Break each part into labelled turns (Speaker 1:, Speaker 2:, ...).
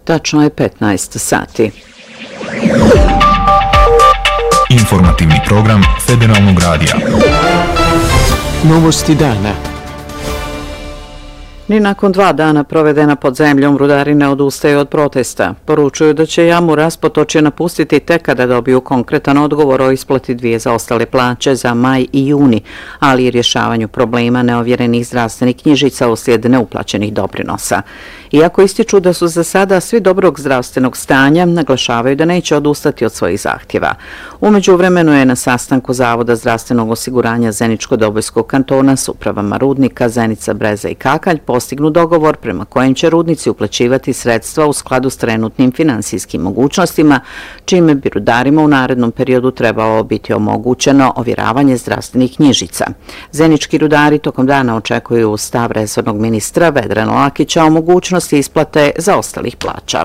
Speaker 1: Tačno je 15 sati.
Speaker 2: Informativni program Federalnog radija.
Speaker 3: Novosti dana.
Speaker 1: Ni nakon 2 dana provedena pod zemljom rudari ne odustaju od protesta. Poručuju da će jamu Raspotočje napustiti tek kada dobiju konkretan odgovor o isplati 2 zaostale plaće za maj i juni, ali i rješavanju problema neovjerenih zdravstvenih knjižica uslijed neuplaćenih doprinosa. Iako ističu da su za sada svi dobrog zdravstvenog stanja, naglašavaju da neće odustati od svojih zahtjeva. U međuvremenu je na sastanku Zavoda zdravstvenog osiguranja Zeničko-Dobojskog kantona s upravama rudnika Zenica, Breza i Kakalj postignut dogovor prema kojem će rudnici uplaćivati sredstva u skladu s trenutnim finansijskim mogućnostima, čime bi rudarima u narednom periodu trebalo biti omogućeno ovjeravanje zdravstvenih knjižica. Zenički rudari tokom dana očekuju stav resornog ministra Vedrana Lakića o mogućnosti isplate zaostalih plaća.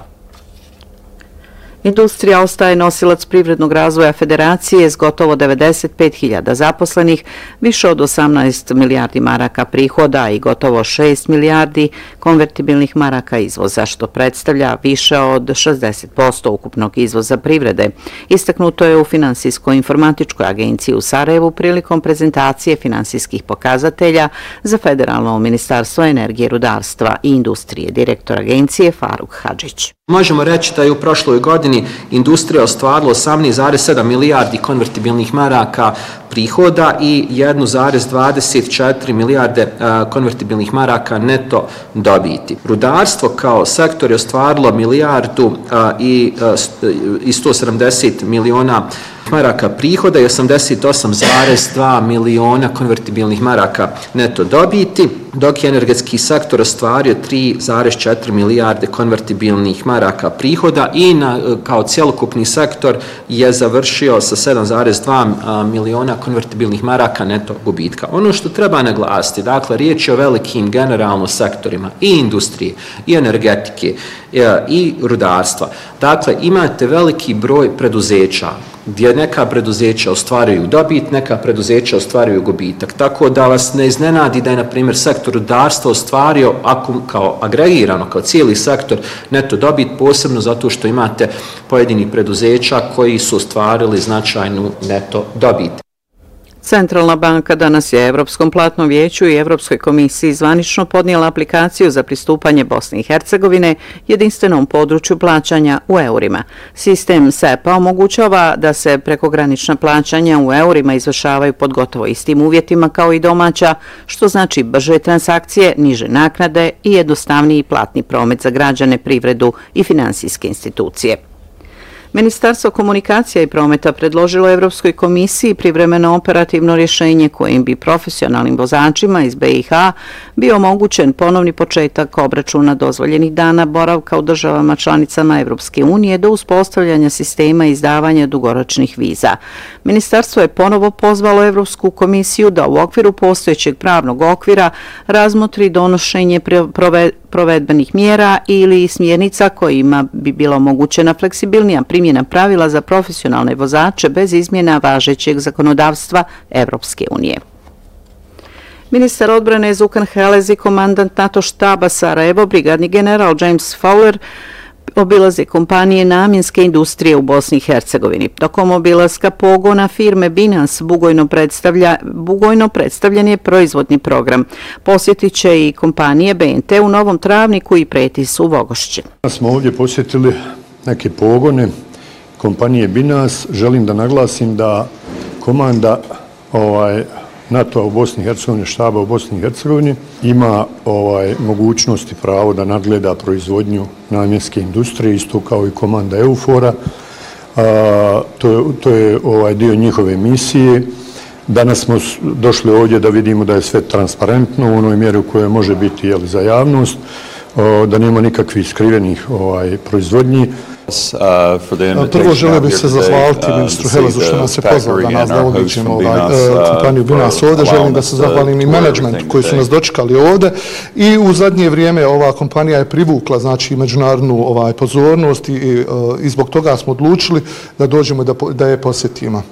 Speaker 1: Industrija ostaje nosilac privrednog razvoja Federacije s gotovo 95.000 zaposlenih, više od 18 milijardi maraka prihoda i gotovo 6 milijardi konvertibilnih maraka izvoza, što predstavlja više od 60% ukupnog izvoza privrede. Istaknuto je u Finansijsko-informatičkoj agenciji u Sarajevu prilikom prezentacije finansijskih pokazatelja za Federalno ministarstvo energije, rudarstva i industrije, direktor agencije Faruk Hadžić.
Speaker 4: Možemo reći da je u prošloj godini industrija ostvarila 18,7 milijardi konvertibilnih maraka prihoda i 1,24 milijarde konvertibilnih maraka neto dobiti. Rudarstvo kao sektor je ostvarilo milijardu i 170 miliona maraka prihoda i 88,2 miliona konvertibilnih maraka neto dobiti, dok je energetski sektor ostvario 3,4 milijarde konvertibilnih maraka prihoda i kao cjelokupni sektor je završio sa 7,2 miliona konvertibilnih maraka neto gubitka. Ono što treba naglasiti, dakle, riječ je o velikim generalno sektorima i industrije, i energetike, i rudarstva. Dakle, imate veliki broj preduzeća gdje neka preduzeća ostvaruju dobit, neka preduzeća ostvaruju gubitak. Tako da vas ne iznenadi da je, na primjer, sektor rudarstva ostvario kao agregirano, kao cijeli sektor neto dobit, posebno zato što imate pojedini preduzeća koji su ostvarili značajnu neto dobit.
Speaker 1: Centralna banka danas je Europskom platnom vijeću i Europskoj komisiji zvanično podnijela aplikaciju za pristupanje Bosne i Hercegovine jedinstvenom području plaćanja u eurima. Sistem SEPA omogućava da se prekogranična plaćanja u eurima izvršavaju pod gotovo istim uvjetima kao i domaća, što znači brže transakcije, niže naknade i jednostavniji platni promet za građane, privredu i finansijske institucije. Ministarstvo komunikacija i prometa predložilo Europskoj komisiji privremeno operativno rješenje kojim bi profesionalnim vozačima iz BiH bio omogućen ponovni početak obračuna dozvoljenih dana boravka u državama članicama Europske unije do uspostavljanja sistema izdavanja dugoročnih viza. Ministarstvo je ponovo pozvalo Europsku komisiju da u okviru postojećeg pravnog okvira razmotri donošenje provedbenih mjera ili smjernica kojima bi bila omogućena fleksibilnija primjena pravila za profesionalne vozače bez izmjena važećeg zakonodavstva Evropske unije. Ministar odbrane Zukan Helez i komandant NATO štaba Sarajevo, brigadni general James Fowler, obilaze kompanije namjenske industrije u Bosni i Hercegovini. Tokom obilaska pogona firme Binance Bugojno predstavljen je proizvodni program. Posjetit će i kompanije BNT u Novom Travniku i Pretis u Vogošći.
Speaker 5: Smo ovdje posjetili neke pogone kompanije Binance. Želim da naglasim da komanda NATO-a u Bosni i Hercegovini, štaba u Bosni i Hercegovini, ima mogućnost i pravo da nadgleda proizvodnju namjenske industrije, isto kao i komanda EUFOR-a. To je dio njihove misije. Danas smo došli ovdje da vidimo da je sve transparentno u onoj mjeri u kojoj može biti za javnost, da nema nikakvih skrivenih proizvodnji. Prvo želio bih se zahvaliti ministru Helezu što nas je pozvao da nas da odličimo kompaniju Binance ovdje. Želim da se zahvalim i menadžmentu koji su nas dočekali ovdje i u zadnje vrijeme ova kompanija je privukla međunarodnu pozornost i zbog toga smo odlučili da dođemo da je posjetimo.